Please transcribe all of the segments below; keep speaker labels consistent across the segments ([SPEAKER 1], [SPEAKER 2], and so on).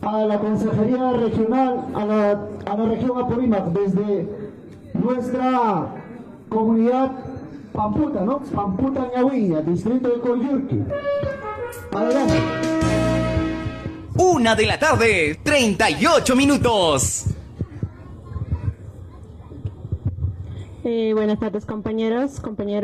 [SPEAKER 1] a la Consejería Regional, a la región Apurímac, desde nuestra comunidad Pamputa, ¿no? Pamputa Ñahuilla, distrito de Coyurqui. Adelante.
[SPEAKER 2] 1:00 PM, 38 minutos.
[SPEAKER 3] Buenas tardes, compañeros.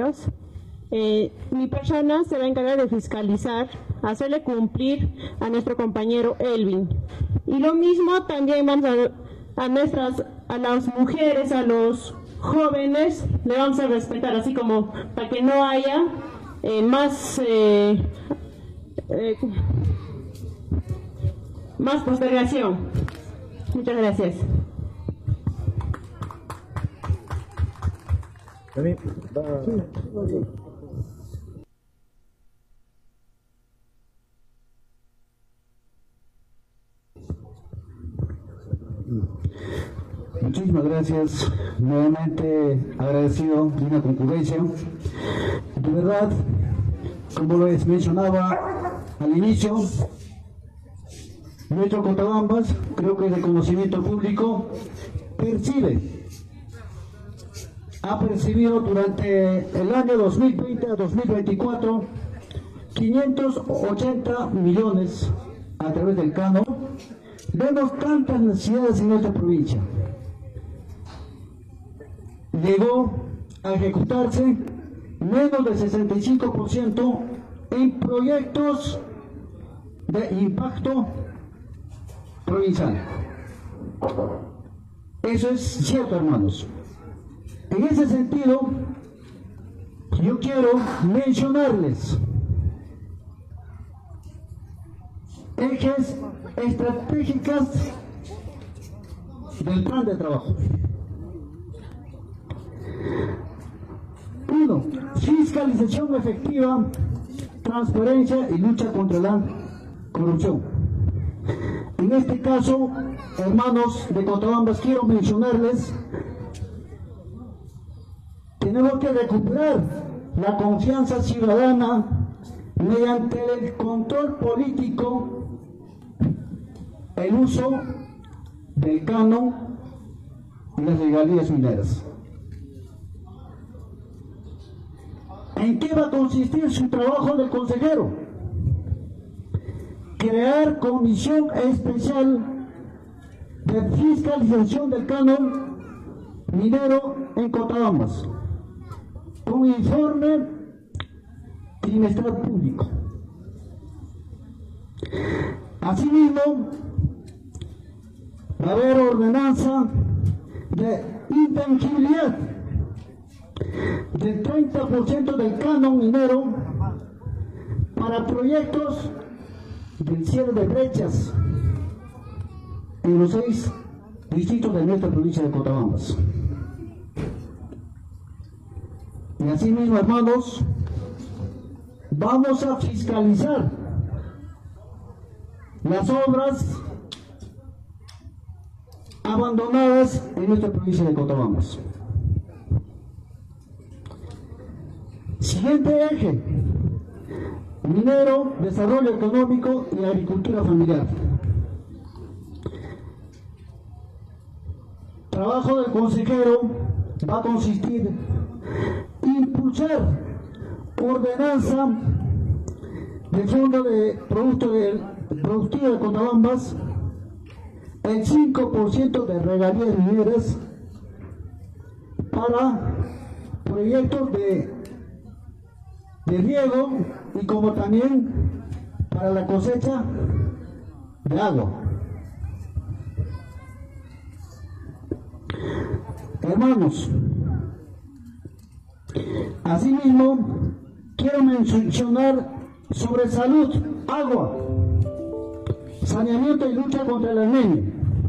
[SPEAKER 3] Mi persona se va a encargar de fiscalizar, hacerle cumplir a nuestro compañero Elvin. Y lo mismo también vamos a las mujeres, a los jóvenes, le vamos a respetar, así como para que no haya más postergación. Muchas gracias.
[SPEAKER 1] Muchísimas gracias, nuevamente agradecido de una concurrencia. De verdad, como les mencionaba al inicio, nuestro Cotabambas, creo que es de conocimiento público, ha percibido durante el año 2020 a 2024 580 millones a través del Cano. Vemos tantas necesidades en nuestra provincia. Llegó a ejecutarse menos del 65% en proyectos de impacto provincial. Eso es cierto, hermanos. En ese sentido, yo quiero mencionarles ejes estratégicas del plan de trabajo. 1. Fiscalización efectiva, transparencia y lucha contra la corrupción. En este caso, hermanos de Cotabambas, quiero mencionarles, tenemos que recuperar la confianza ciudadana mediante el control político, el uso del canon y las regalías mineras. ¿En qué va a consistir su trabajo del consejero? Crear comisión especial de fiscalización del canon minero en Cotabambas, con informe trimestral público. Asimismo, va a haber ordenanza de intangibilidad del 30% del canon minero para proyectos del cierre de brechas en los 6 distritos de nuestra provincia de Cotabambas. Y asimismo, hermanos, vamos a fiscalizar las obras abandonadas en nuestra provincia de Cotabambas. Siguiente eje: minero, desarrollo económico y agricultura familiar. Trabajo del consejero va a consistir en impulsar ordenanza del Fondo de Productivo de Cotabambas, el 5% de regalías mineras para proyectos de riego y como también para la cosecha de agua. Hermanos, asimismo quiero mencionar sobre salud, agua, saneamiento y lucha contra la anemia.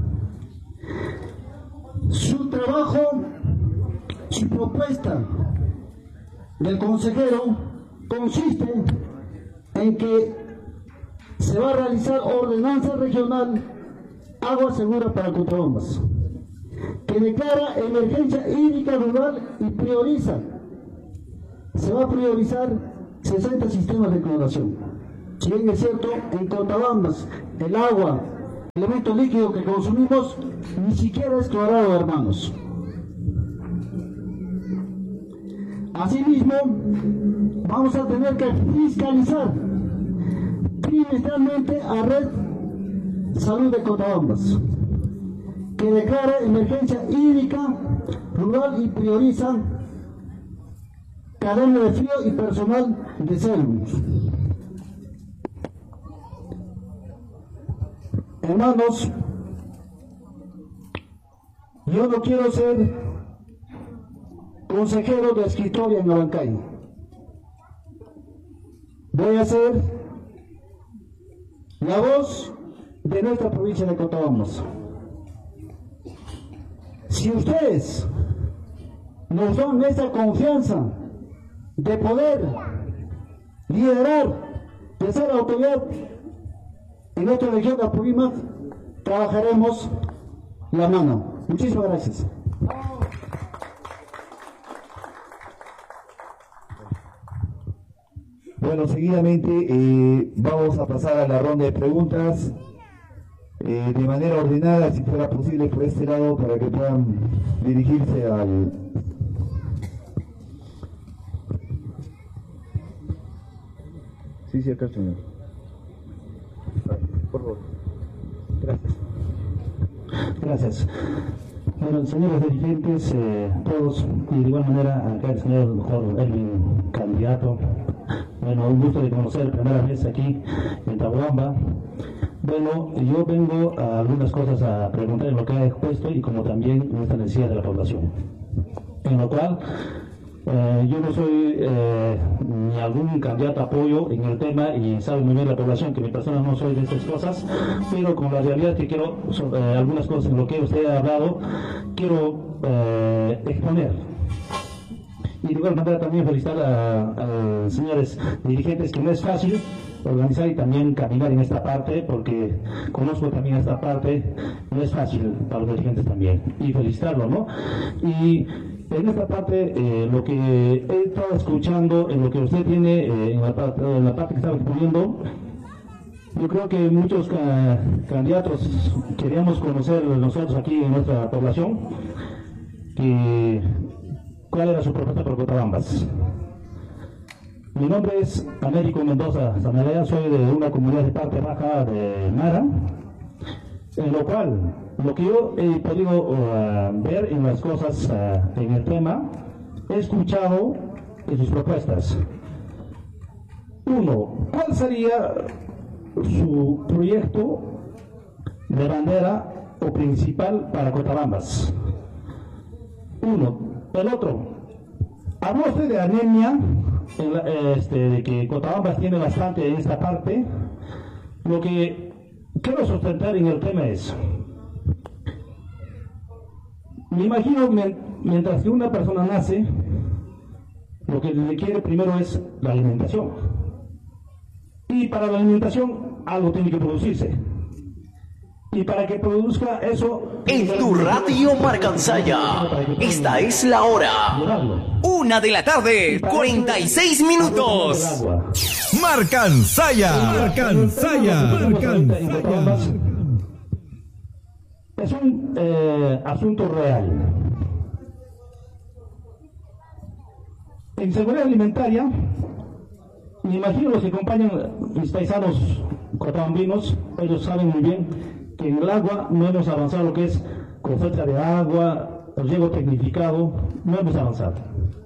[SPEAKER 1] Su trabajo, su propuesta del consejero consiste en que se va a realizar ordenanza regional agua segura para Cotabambas, que declara emergencia hídrica rural y se va a priorizar 60 sistemas de cloración. Si bien es cierto, en Cotabambas el agua elemento líquido que consumimos ni siquiera es clorado, hermanos. Asimismo, vamos a tener que fiscalizar trimestralmente a Red Salud de Cotabambas, que declara emergencia hídrica rural y prioriza cadena de frío y personal de Celmus. Hermanos, yo no quiero ser consejero de escritorio en Abancay. Voy a ser la voz de nuestra provincia de Cotabambas. Si ustedes nos dan esa confianza de poder liderar, de ser autoridad en nuestra región de Apurímac, trabajaremos la mano. Muchísimas gracias.
[SPEAKER 4] Bueno, seguidamente vamos a pasar a la ronda de preguntas de manera ordenada, si fuera posible por este lado, para que puedan dirigirse al... Sí, acá, señor. Por favor. Gracias.
[SPEAKER 5] Gracias. Bueno, señores dirigentes, todos, y de igual manera acá el señor doctor Elvin, candidato. Bueno, un gusto de conocer primera vez aquí en Tahuamba. Bueno, yo vengo a algunas cosas a preguntar en lo que ha expuesto y como también nuestra necesidad de la población. En lo cual, yo no soy ni algún candidato a apoyo en el tema y sabe muy bien la población que mi persona no soy de esas cosas, pero con la realidad que quiero, algunas cosas en lo que usted ha hablado, quiero exponer. Y de igual manera también felicitar a señores dirigentes, que no es fácil organizar y también caminar en esta parte, porque conozco también esta parte, no es fácil para los dirigentes también, y felicitarlo, ¿no? Y en esta parte, lo que he estado escuchando, en lo que usted tiene, en la parte que estaba exponiendo, yo creo que muchos candidatos queríamos conocer nosotros aquí en nuestra población, cuál era su propuesta por Cotabambas. Mi nombre es Américo Mendoza Zanalea, soy de una comunidad de parte baja de Mara, en lo cual, lo que yo he podido ver en las cosas, en el tema, he escuchado en sus propuestas. Uno, ¿cuál sería su proyecto de bandera o principal para Cotabambas? Uno. El otro, habló usted de anemia, de que Cotabambas tiene bastante en esta parte. Lo que quiero sustentar en el tema es, me imagino, mientras que una persona nace, lo que requiere primero es la alimentación. Y para la alimentación algo tiene que producirse. Y para que produzca eso...
[SPEAKER 2] En tu radio Marcansaya, esta es la hora. 1:00 PM, 46 minutos.
[SPEAKER 6] Marcansaya.
[SPEAKER 5] Es un asunto real. En seguridad alimentaria, me imagino los que acompañan mis paisanos cotabambinos, ellos saben muy bien que en el agua no hemos avanzado lo que es cosecha de agua, riego tecnificado, no hemos avanzado.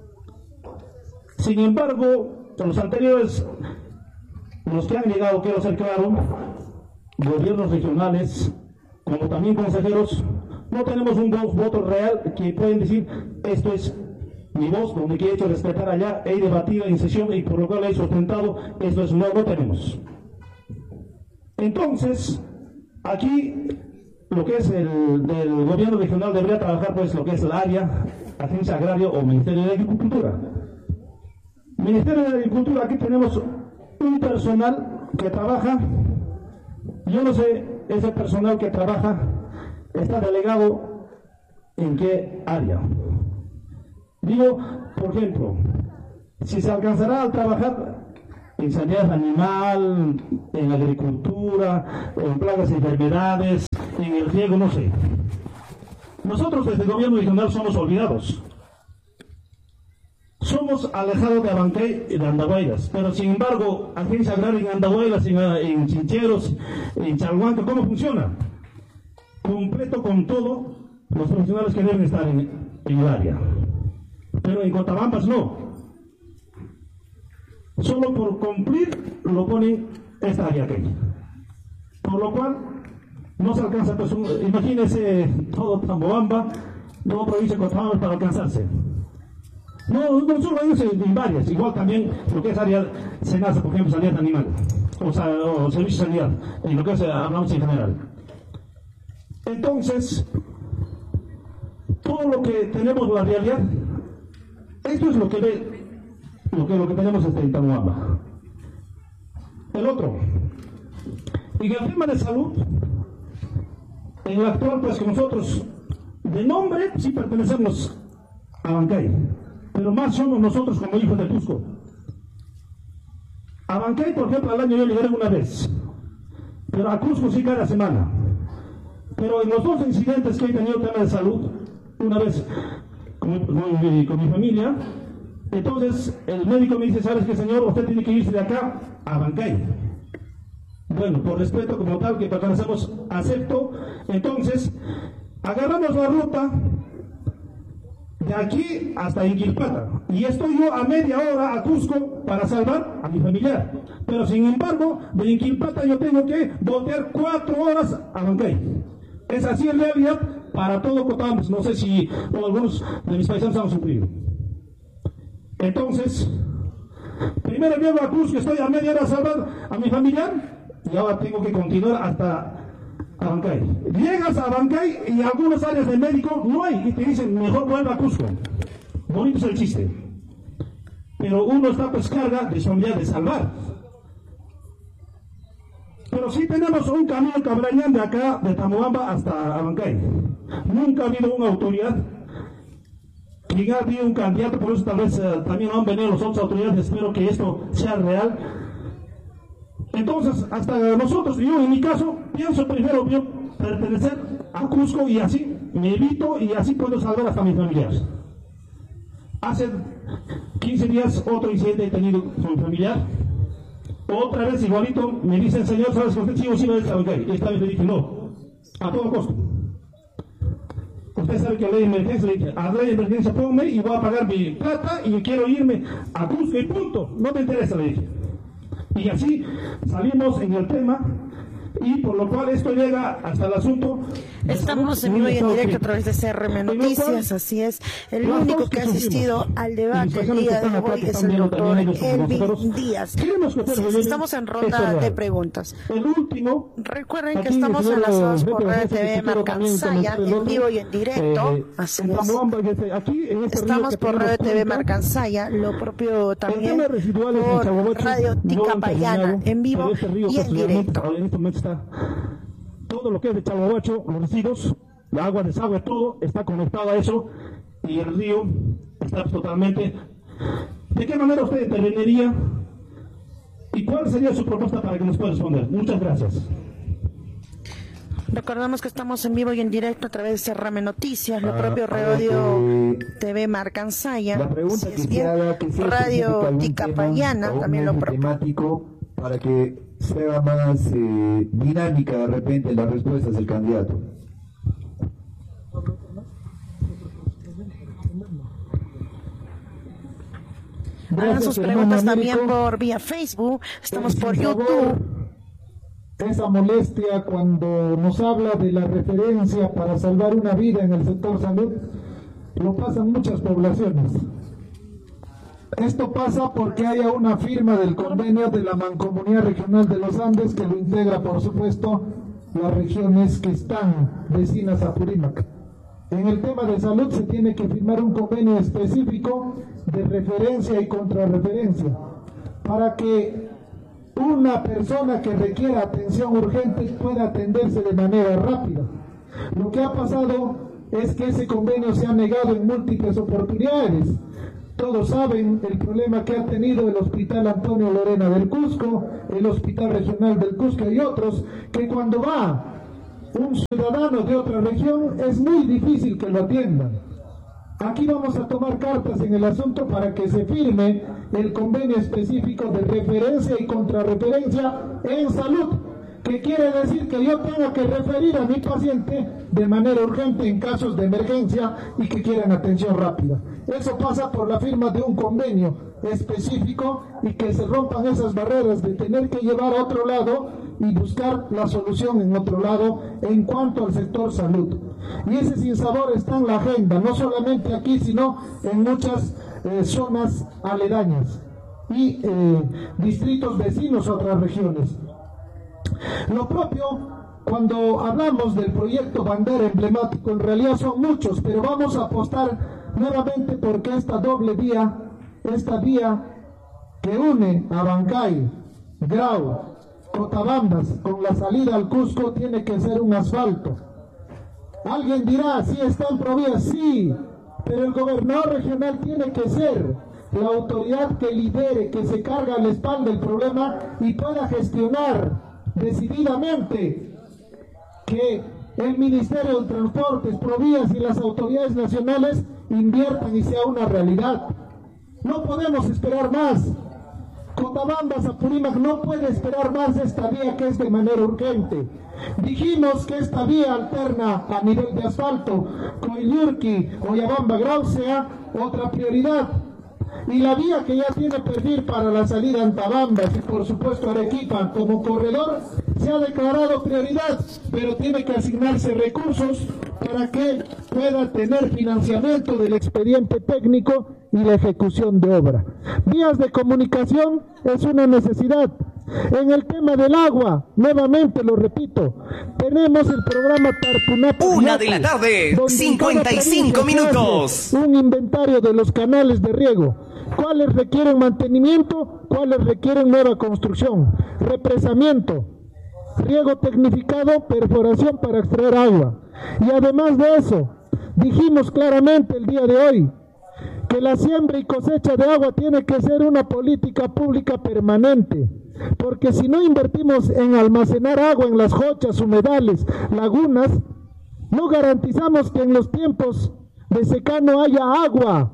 [SPEAKER 5] Sin embargo, los anteriores, los que han llegado, quiero ser claro, gobiernos regionales, como también consejeros, no tenemos un voto real que pueden decir, esto es mi voz, donde he hecho respetar allá, he debatido en sesión y por lo cual he sustentado, esto es no tenemos. Entonces, aquí lo que es del gobierno regional debería trabajar pues lo que es el área, agencia agraria o Ministerio de Agricultura. Ministerio de Agricultura, aquí tenemos un personal que trabaja, yo no sé, ese personal que trabaja está delegado en qué área. Digo, por ejemplo, si se alcanzará a trabajar en sanidad animal, en agricultura, en plagas y enfermedades, en el riego, no sé. Nosotros desde el gobierno regional somos olvidados. Somos alejados de Abancay y de Andahuaylas, pero sin embargo, agencia agraria en Andahuaylas, en Chincheros, en Chalhuanca, ¿cómo funciona? Completo con todo los profesionales que deben estar en el área. Pero en Cotabambas no. Solo por cumplir lo ponen esta área aquella. Por lo cual no se alcanza, pues, imagínense todo Tambobamba, toda provincia de Cotabambas para alcanzarse. No solo ellos, en varias, igual también lo que es área SENASA, por ejemplo, sanidad animal, o servicio de sanidad, en lo que es, hablamos en general. Entonces, todo lo que tenemos, la realidad, esto es lo que tenemos en Tambobamba. El otro, en el tema de salud, en el actual, pues que nosotros, de nombre, sí pertenecemos a Abancay, pero más somos nosotros como hijos de Cusco. A Abancay, por ejemplo, al año yo llegaré una vez, pero a Cusco sí cada semana. Pero en los dos incidentes que he tenido tema de salud, una vez con mi familia, entonces el médico me dice, ¿sabes qué, señor? Usted tiene que irse de acá a Abancay. Bueno, por respeto como tal que pertenecemos, acepto. Entonces, agarramos la ruta de aquí hasta Inquilpata, y estoy yo a media hora a Cusco para salvar a mi familiar, pero sin embargo de Inquilpata yo tengo que voltear 4 horas a Abancay. Es así en realidad para todo Cotabambas. No sé si algunos de mis paisanos han sufrido. Entonces, primero llego a Cusco, estoy a media hora a salvar a mi familiar, y ahora tengo que continuar hasta Abancay. Llegas a Abancay y algunas áreas de médico no hay, y te dicen mejor vuelva a Cusco. Bonito es el chiste, pero uno está pues carga de responsabilidad de salvar. Pero sí tenemos un camino cabrañán de acá, de Tambobamba hasta Abancay. Nunca ha habido una autoridad, ni ha habido un candidato, por eso tal vez también no han venido las otras autoridades. Espero que esto sea real. Entonces, hasta nosotros, yo en mi caso, pienso primero yo pertenecer a Cusco, y así me evito y así puedo salvar hasta mis familiares. Hace 15 días otro incidente he tenido con mi familiar. Otra vez igualito me dicen, señor, ¿sabes que usted sí o sí va a Abancay? Y esta vez le dije, no, a todo costo. Usted sabe que la ley de emergencia, le dije, a la ley de emergencia ponme y voy a pagar mi plata y quiero irme a Cusco y punto. No me interesa, le dije. Y así salimos en el tema, y por lo cual esto llega hasta el asunto.
[SPEAKER 6] Estamos en vivo y en directo a través de CRM Noticias, así es. El único que ha asistido al debate el día de hoy es el doctor Elvin Díaz. Estamos en ronda de preguntas. Recuerden que estamos enlazados por Radio TV Marcansaya, en vivo y en directo, así es. Estamos por Radio TV Marcansaya, lo propio también por Radio Ticapayana, en vivo y en directo.
[SPEAKER 5] Todo lo que es de Chalhuacho, los residuos, la agua, desagüe, todo está conectado a eso, y el río está totalmente. ¿De qué manera usted interveniría? ¿Y cuál sería su propuesta para que nos pueda responder? Muchas gracias.
[SPEAKER 6] Recordamos que estamos en vivo y en directo a través de CRM Noticias, lo propio Radio TV Marcansaya,
[SPEAKER 4] la pregunta
[SPEAKER 6] si es bien, Radio Ticapayana, también lo propio.
[SPEAKER 4] Para que sea más dinámica de repente las respuestas del candidato.
[SPEAKER 6] Hagan sus preguntas también por vía Facebook, estamos por YouTube.
[SPEAKER 1] Esa molestia cuando nos habla de la referencia para salvar una vida en el sector salud, lo pasan muchas poblaciones. Esto pasa porque haya una firma del convenio de la Mancomunidad Regional de los Andes que lo integra, por supuesto, las regiones que están vecinas a Purímac. En el tema de salud se tiene que firmar un convenio específico de referencia y contrarreferencia para que una persona que requiera atención urgente pueda atenderse de manera rápida. Lo que ha pasado es que ese convenio se ha negado en múltiples oportunidades. Todos saben el problema que ha tenido el Hospital Antonio Lorena del Cusco, el Hospital Regional del Cusco y otros, que cuando va un ciudadano de otra región es muy difícil que lo atiendan. Aquí vamos a tomar cartas en el asunto para que se firme el convenio específico de referencia y contrarreferencia en salud, que quiere decir que yo tenga que referir a mi paciente de manera urgente en casos de emergencia y que quieran atención rápida. Eso pasa por la firma de un convenio específico y que se rompan esas barreras de tener que llevar a otro lado y buscar la solución en otro lado en cuanto al sector salud. Y ese sinsabor está en la agenda, no solamente aquí, sino en muchas zonas aledañas y distritos vecinos a otras regiones. Lo propio, cuando hablamos del proyecto bandera emblemático, en realidad son muchos, pero vamos a apostar nuevamente porque esta doble vía, esta vía que une a Abancay, Grau, Cotabambas con la salida al Cusco tiene que ser un asfalto. Alguien dirá, sí está en Provía, sí, pero el gobernador regional tiene que ser la autoridad que lidere, que se carga a la espalda el problema y pueda gestionar decididamente que el Ministerio de Transportes, Provías y las autoridades nacionales inviertan y sea una realidad. No podemos esperar más. Cotabambas, Apurímac no puede esperar más de esta vía que es de manera urgente. Dijimos que esta vía alterna a nivel de asfalto, Coyurqui, Oyabamba, Grau sea otra prioridad. Y la vía que ya tiene perfil para la salida a Antabambas y por supuesto Arequipa como corredor se ha declarado prioridad, pero tiene que asignarse recursos para que pueda tener financiamiento del expediente técnico y la ejecución de obra. Vías de comunicación es una necesidad. En el tema del agua, nuevamente lo repito, tenemos el programa Tarpunapo.
[SPEAKER 2] 1 de la tarde, 55 minutos.
[SPEAKER 1] Un inventario de los canales de riego. ¿Cuáles requieren mantenimiento? ¿Cuáles requieren nueva construcción? Represamiento, riego tecnificado, perforación para extraer agua. Y además de eso, dijimos claramente el día de hoy que la siembra y cosecha de agua tiene que ser una política pública permanente, porque si no invertimos en almacenar agua en las jochas, humedales, lagunas, no garantizamos que en los tiempos de secano haya agua.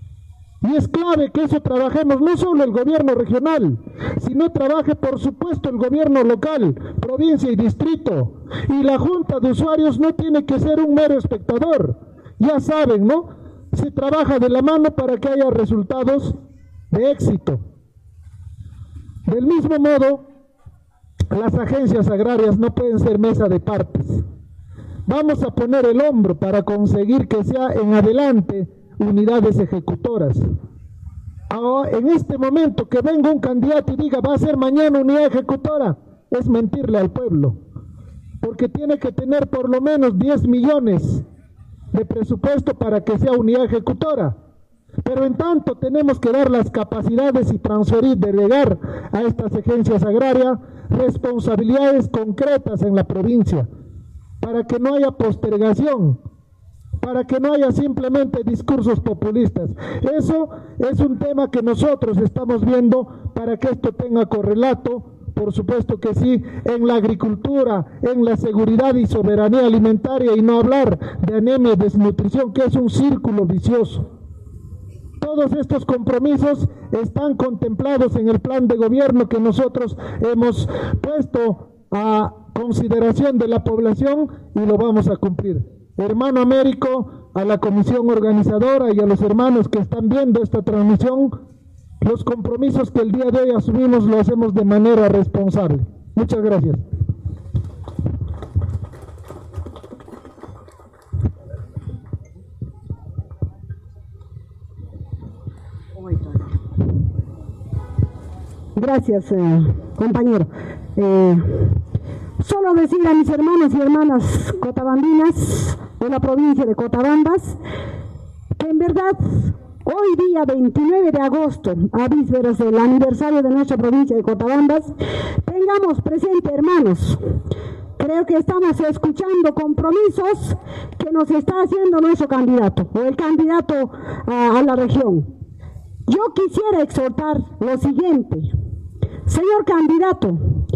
[SPEAKER 1] Y es clave que eso trabajemos, no solo el gobierno regional, sino trabaje por supuesto el gobierno local, provincia y distrito. Y la junta de usuarios no tiene que ser un mero espectador, ya saben, ¿no? Se trabaja de la mano para que haya resultados de éxito. Del mismo modo, las agencias agrarias no pueden ser mesa de partes. Vamos a poner el hombro para conseguir que sea en adelante unidades ejecutoras. En este momento que venga un candidato y diga va a ser mañana unidad ejecutora, es mentirle al pueblo, porque tiene que tener por lo menos 10 millones de presupuesto para que sea unidad ejecutora. Pero en tanto tenemos que dar las capacidades y transferir, delegar a estas agencias agrarias responsabilidades concretas en la provincia, para que no haya postergación, para que no haya simplemente discursos populistas. Eso es un tema que nosotros estamos viendo para que esto tenga correlato, por supuesto que sí, en la agricultura, en la seguridad y soberanía alimentaria, y no hablar de anemia y desnutrición, que es un círculo vicioso. Todos estos compromisos están contemplados en el plan de gobierno que nosotros hemos puesto a consideración de la población y lo vamos a cumplir. Hermano Américo, a la comisión organizadora y a los hermanos que están viendo esta transmisión, los compromisos que el día de hoy asumimos lo hacemos de manera responsable. Muchas gracias.
[SPEAKER 7] Gracias, compañero. Solo decir a mis hermanos y hermanas cotabambinas de la provincia de Cotabambas que en verdad hoy día 29 de agosto, a vísperas del aniversario de nuestra provincia de Cotabambas, tengamos presente, hermanos, creo que estamos escuchando compromisos que nos está haciendo nuestro candidato o el candidato a la región. yo quisiera exhortar lo siguiente. Señor candidato,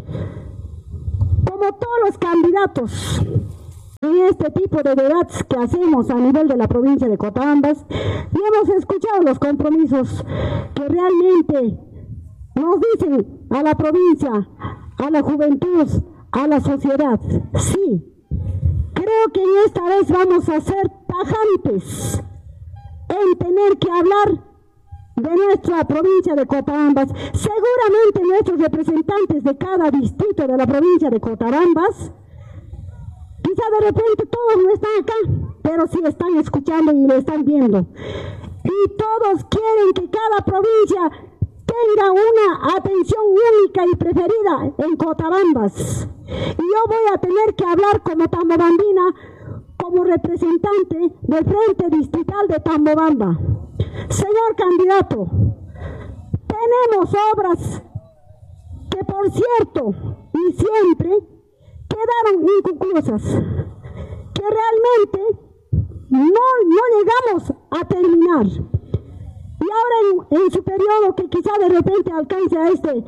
[SPEAKER 7] como todos los candidatos en este tipo de debates que hacemos a nivel de la provincia de Cotabambas, y hemos escuchado los compromisos que realmente nos dicen a la provincia, a la juventud, a la sociedad. Sí, creo que en esta vez vamos a ser tajantes en tener que hablar de nuestra provincia de Cotabambas. Seguramente nuestros representantes de cada distrito de la provincia de Cotabambas, quizá de repente todos no están acá, pero sí están escuchando y lo están viendo. Y todos quieren que cada provincia tenga una atención única y preferida en Cotabambas. Y yo voy a tener que hablar como tambobambina, como representante del Frente Distrital de Tambobamba. Señor candidato, tenemos obras que, por cierto, y siempre quedaron inconclusas, que realmente no llegamos a terminar. Y ahora en su periodo, que quizá de repente alcance a este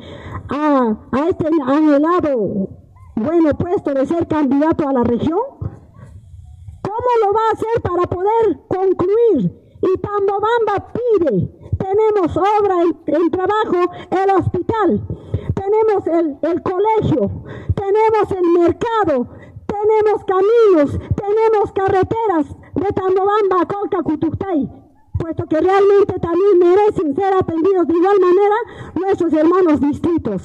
[SPEAKER 7] anhelado puesto de ser candidato a la región, ¿cómo lo va a hacer para poder concluir? Y Tambobamba pide, tenemos obra en trabajo, el hospital, tenemos el colegio, tenemos el mercado, tenemos caminos, tenemos carreteras de Tambobamba a Colca, Cutuctay, puesto que realmente también merecen ser atendidos de igual manera nuestros hermanos distritos.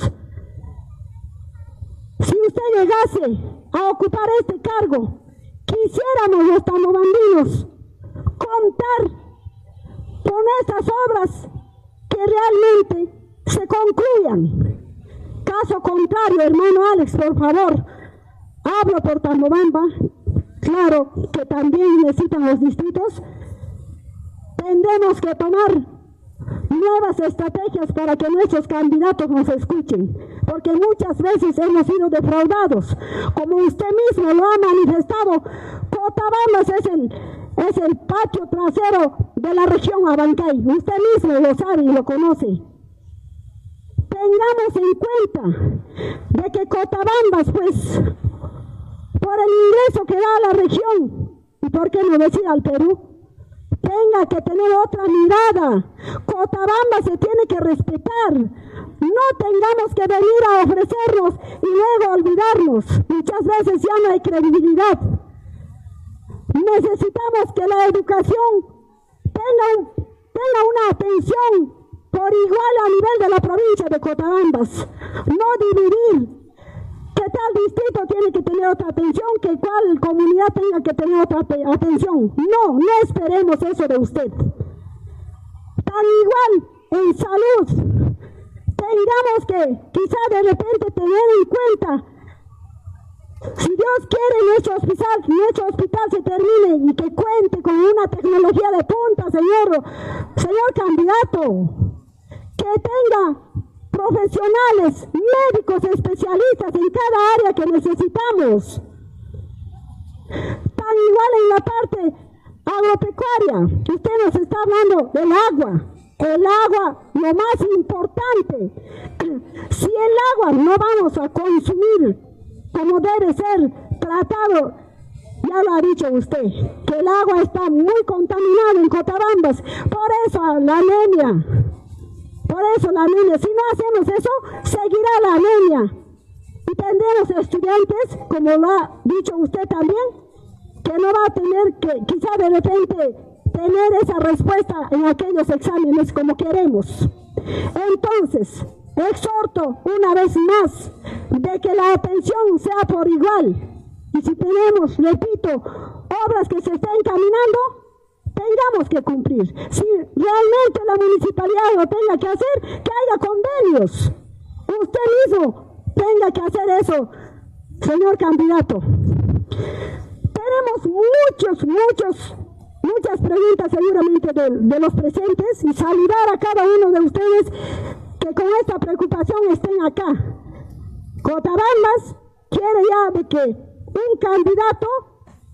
[SPEAKER 7] Si usted llegase a ocupar este cargo, quisiéramos los tambobambinos contar con estas obras que realmente se concluyan. Caso contrario, hermano Alex, por favor, hablo por Tambobamba, claro que también necesitan los distritos. Tendremos que tomar nuevas estrategias para que nuestros candidatos nos escuchen, porque muchas veces hemos sido defraudados. Como usted mismo lo ha manifestado, Cotabambas es el patio trasero de la región Abancay. Usted mismo lo sabe y lo conoce. Tengamos en cuenta de que Cotabambas, pues, por el ingreso que da a la región, y por qué no decir al Perú, tenga que tener otra mirada. Cotabambas se tiene que respetar. No tengamos que venir a ofrecernos y luego olvidarnos. Muchas veces ya no hay credibilidad. Necesitamos que la educación tenga una atención por igual a nivel de la provincia de Cotabambas. No dividir. Que tal distrito tiene que tener otra atención, que cual comunidad tenga que tener otra atención. No esperemos eso de usted. Tan igual en salud, tengamos que quizá de repente tener en cuenta, si Dios quiere nuestro hospital se termine y que cuente con una tecnología de punta, señor candidato, que tenga profesionales, médicos especialistas en cada área que necesitamos. Tan igual en la parte agropecuaria, que usted nos está hablando del agua. El agua, lo más importante. Si el agua no vamos a consumir como debe ser tratado, ya lo ha dicho usted, que el agua está muy contaminada en Cotabambas, por eso la anemia. Si no hacemos eso, seguirá la anemia. Y tendremos estudiantes, como lo ha dicho usted también, que no va a tener que, quizá de repente, tener esa respuesta en aquellos exámenes como queremos. Entonces, exhorto una vez más de que la atención sea por igual. Y si tenemos, repito, obras que se están encaminando, tengamos que cumplir. Si realmente la municipalidad lo tenga que hacer, que haya convenios. Usted mismo tenga que hacer eso, señor candidato. Tenemos muchas preguntas seguramente de los presentes, y saludar a cada uno de ustedes que con esta preocupación estén acá. Cotabambas quiere ya de que un candidato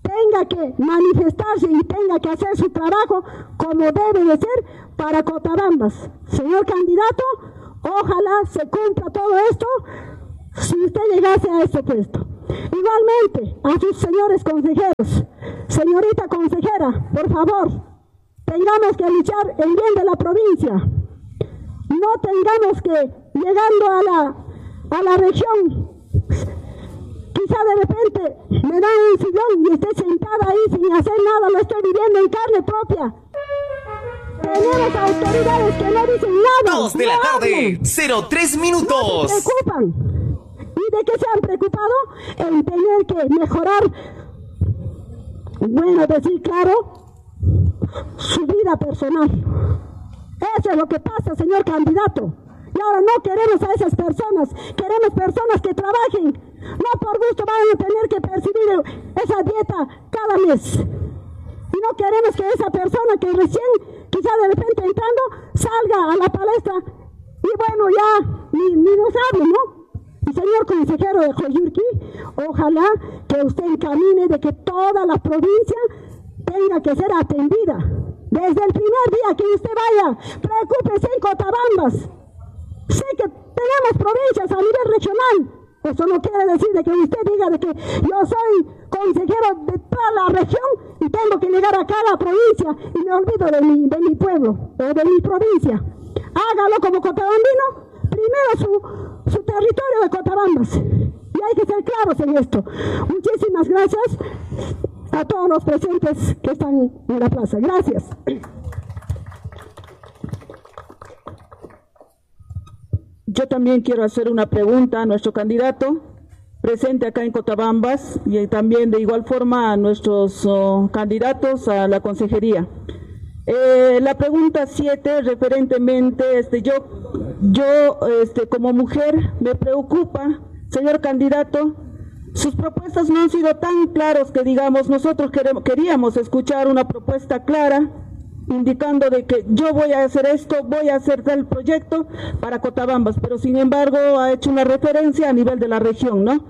[SPEAKER 7] tenga que manifestarse y tenga que hacer su trabajo como debe de ser para Cotabambas. Señor candidato, ojalá se cumpla todo esto si usted llegase a este puesto. Igualmente, a sus señores consejeros, señorita consejera, por favor, tengamos que luchar el bien de la provincia. No tengamos que, llegando a la región, quizá de repente me dan un sillón y esté sentada ahí sin hacer nada, lo estoy viviendo en carne propia. Tenemos autoridades que no dicen nada.
[SPEAKER 2] 2 de la tarde, 03 minutos.
[SPEAKER 7] No se preocupan. ¿Y de qué se han preocupado? En tener que mejorar, bueno, decir claro, su vida personal. Eso es lo que pasa, señor candidato. Y ahora no queremos a esas personas, queremos personas que trabajen. No por gusto van a tener que percibir esa dieta cada mes. Y no queremos que esa persona que recién, quizá de repente entrando, salga a la palestra y bueno, ya ni nos hable, ¿no? Y señor consejero de Coyurqui, ojalá que usted encamine de que toda la provincia tenga que ser atendida. Desde el primer día que usted vaya, preocúpese en Cotabambas. Sé que tenemos provincias a nivel regional. Eso no quiere decir de que usted diga de que yo soy consejero de toda la región y tengo que llegar a cada provincia y me olvido de mi pueblo o de mi provincia. Hágalo como cotabambino, primero su territorio de Cotabambas. Y hay que ser claros en esto. Muchísimas gracias a todos los presentes que están en la plaza. Gracias.
[SPEAKER 3] Yo también quiero hacer una pregunta a nuestro candidato presente acá en Cotabambas y también de igual forma a nuestros candidatos a la consejería. La pregunta 7, referentemente, yo como mujer me preocupa, señor candidato, sus propuestas no han sido tan claras que digamos, nosotros queríamos escuchar una propuesta clara, indicando de que yo voy a hacer esto, voy a hacer tal proyecto para Cotabambas, pero sin embargo ha hecho una referencia a nivel de la región, ¿no?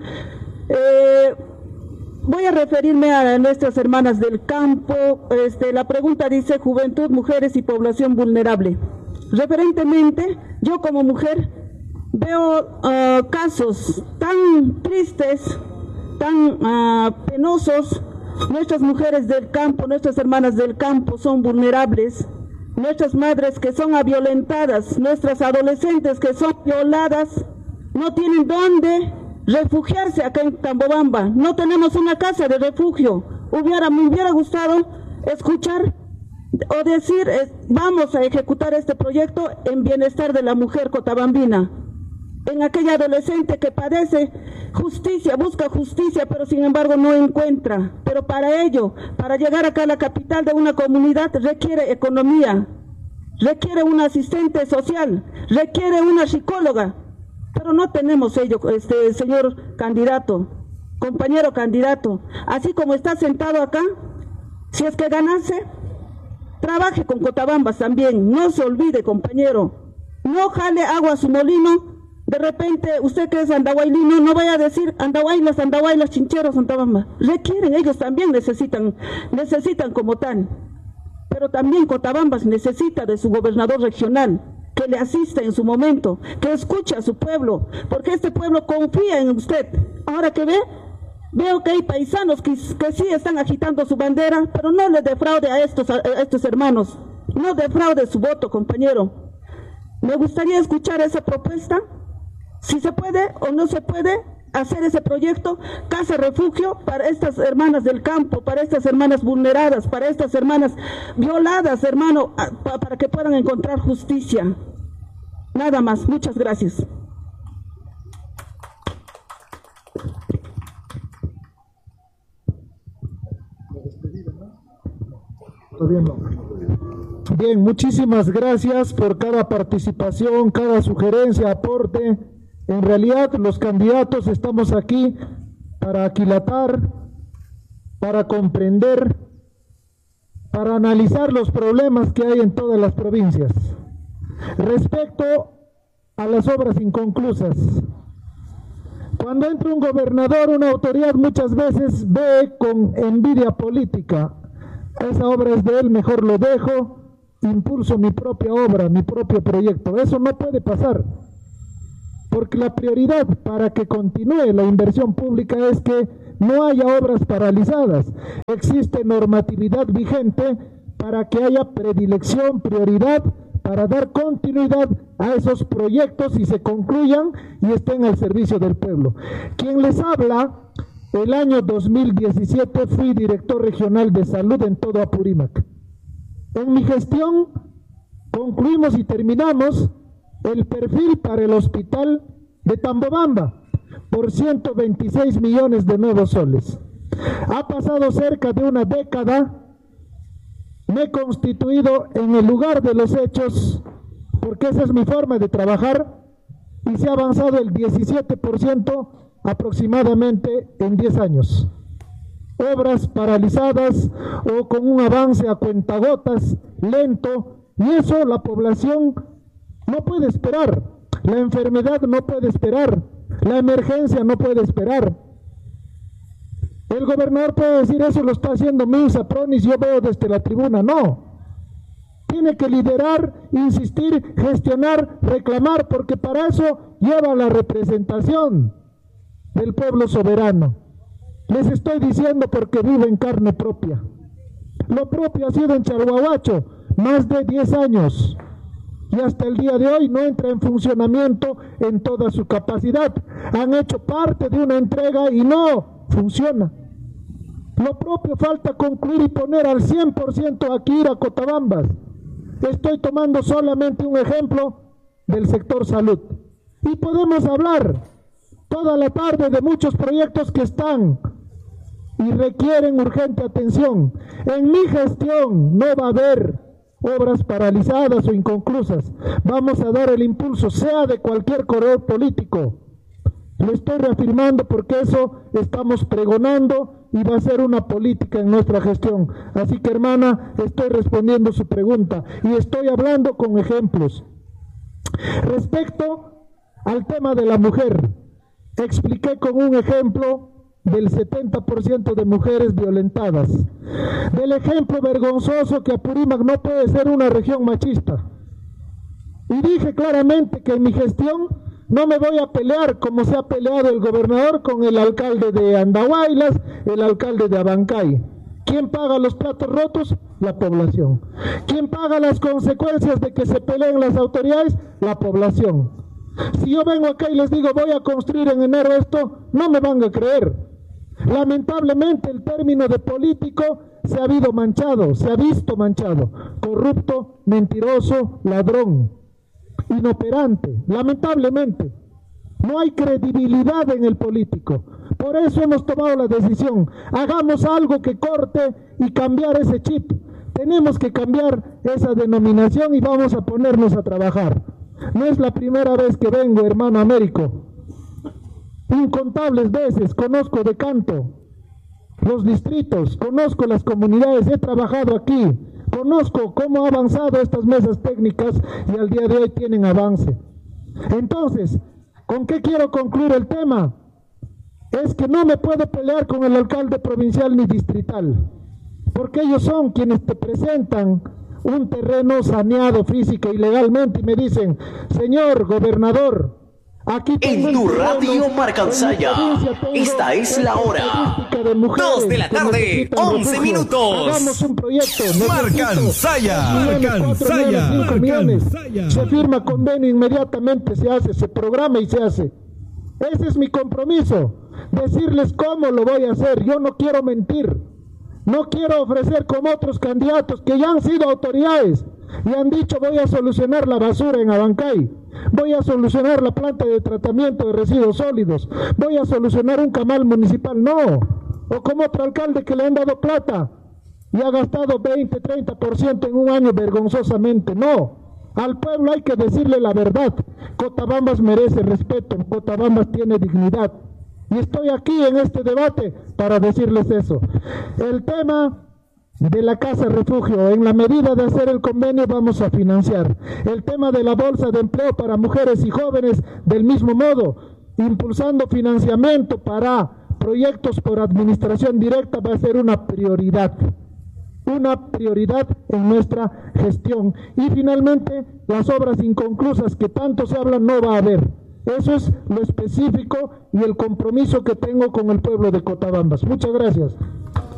[SPEAKER 3] Voy a referirme a nuestras hermanas del campo. La pregunta dice juventud, mujeres y población vulnerable. Referentemente, yo como mujer veo casos tan tristes, tan penosos. Nuestras mujeres del campo, nuestras hermanas del campo son vulnerables, nuestras madres que son violentadas, nuestras adolescentes que son violadas, no tienen dónde refugiarse acá en Tambobamba, no tenemos una casa de refugio. Me hubiera gustado escuchar o decir, vamos a ejecutar este proyecto en bienestar de la mujer cotabambina, en aquella adolescente que padece justicia, busca justicia, pero sin embargo no encuentra. Pero para ello, para llegar acá a la capital de una comunidad, requiere economía, requiere un asistente social, requiere una psicóloga, pero no tenemos ello, señor candidato, compañero candidato. Así como está sentado acá, si es que ganase, trabaje con Cotabambas también, no se olvide, compañero, no jale agua a su molino. De repente, usted que es andahuaylino, no vaya a decir andahuaylas, chincheros, Antabamba. Requieren, ellos también necesitan como tal. Pero también Cotabambas necesita de su gobernador regional, que le asista en su momento, que escuche a su pueblo, porque este pueblo confía en usted. Ahora que veo que hay paisanos que sí están agitando su bandera, pero no le defraude a estos hermanos, no defraude su voto, compañero. Me gustaría escuchar esa propuesta. Si se puede o no se puede hacer ese proyecto, casa refugio para estas hermanas del campo, para estas hermanas vulneradas, para estas hermanas violadas, hermano, para que puedan encontrar justicia. Nada más, muchas gracias.
[SPEAKER 1] Bien, muchísimas gracias por cada participación, cada sugerencia, aporte. En realidad, los candidatos estamos aquí para aquilatar, para comprender, para analizar los problemas que hay en todas las provincias. Respecto a las obras inconclusas,
[SPEAKER 8] Cuando entra un gobernador, una autoridad, muchas veces ve con envidia política. Esa obra es de él, mejor lo dejo, impulso mi propia obra, mi propio proyecto. Eso no puede pasar, porque la prioridad para que continúe la inversión pública es que no haya obras paralizadas. Existe normatividad vigente para que haya predilección, prioridad, para dar continuidad a esos proyectos y se concluyan y estén al servicio del pueblo. Quien les habla, el año 2017 fui director regional de salud en todo Apurímac. En mi gestión concluimos y terminamos el perfil para el hospital de Tambobamba por 126 millones de nuevos soles. Ha pasado cerca de una década. Me he constituido en el lugar de los hechos, porque esa es mi forma de trabajar, y se ha avanzado el 17% aproximadamente en 10 años. Obras paralizadas o con un avance a cuentagotas, lento, y eso la población no puede esperar. La enfermedad no puede esperar, la emergencia no puede esperar. El gobernador puede decir, eso lo está haciendo Minsa Pronis, yo veo desde la tribuna. No, tiene que liderar, insistir, gestionar, reclamar, porque para eso lleva la representación del pueblo soberano. Les estoy diciendo porque vivo en carne propia. Lo propio ha sido en Chalhuahuacho, más de 10 años, y hasta el día de hoy no entra en funcionamiento en toda su capacidad. Han hecho parte de una entrega y no funciona. Lo propio falta concluir y poner al 100% aquí a Cotabambas. Estoy tomando solamente un ejemplo del sector salud. Y podemos hablar toda la tarde de muchos proyectos que están y requieren urgente atención. En mi gestión no va a haber obras paralizadas o inconclusas. Vamos a dar el impulso, sea de cualquier color político. Lo estoy reafirmando porque eso estamos pregonando y va a ser una política en nuestra gestión. Así que, hermana, estoy respondiendo su pregunta y estoy hablando con ejemplos. Respecto al tema de la mujer, expliqué con un ejemplo del 70% de mujeres violentadas, del ejemplo vergonzoso que Apurímac no puede ser una región machista. Y dije claramente que en mi gestión no me voy a pelear como se ha peleado el gobernador con el alcalde de Andahuaylas, el alcalde de Abancay. ¿Quién paga los platos rotos? La población. ¿Quién paga las consecuencias de que se peleen las autoridades? La población. Si yo vengo acá y les digo voy a construir en enero esto, no me van a creer. Lamentablemente el término de político se ha visto manchado, corrupto, mentiroso, ladrón, inoperante. Lamentablemente no hay credibilidad en el político. Por eso hemos tomado la decisión, hagamos algo que corte y cambiar ese chip. Tenemos que cambiar esa denominación y vamos a ponernos a trabajar. No es la primera vez que vengo, hermano Américo. Incontables veces conozco de Canto los distritos, conozco las comunidades, he trabajado aquí, conozco cómo ha avanzado estas mesas técnicas y al día de hoy tienen avance. Entonces, ¿con qué quiero concluir el tema? Es que no me puedo pelear con el alcalde provincial ni distrital, porque ellos son quienes te presentan un terreno saneado física y legalmente y me dicen, señor gobernador, aquí
[SPEAKER 2] en tu radio Marcansaya, esta es la hora, 2 de la tarde, 11 minutos.
[SPEAKER 8] Hagamos un proyecto.
[SPEAKER 9] Marcansaya.
[SPEAKER 8] Se firma convenio inmediatamente, se hace, se programa y se hace. Ese es mi compromiso, decirles cómo lo voy a hacer. Yo no quiero mentir, no quiero ofrecer como otros candidatos que ya han sido autoridades y han dicho voy a solucionar la basura en Abancay, voy a solucionar la planta de tratamiento de residuos sólidos, voy a solucionar un camal municipal. No, o como otro alcalde que le han dado plata y ha gastado 20, 30% en un año vergonzosamente. No, al pueblo hay que decirle la verdad. Cotabambas merece respeto, Cotabambas tiene dignidad. Y estoy aquí en este debate para decirles eso. El tema de la casa refugio, en la medida de hacer el convenio vamos a financiar. El tema de la bolsa de empleo para mujeres y jóvenes, del mismo modo. impulsando financiamiento para proyectos por administración directa va a ser una prioridad en nuestra gestión. Y finalmente, las obras inconclusas que tanto se hablan no va a haber. Eso es lo específico y el compromiso que tengo con el pueblo de Cotabambas. Muchas gracias.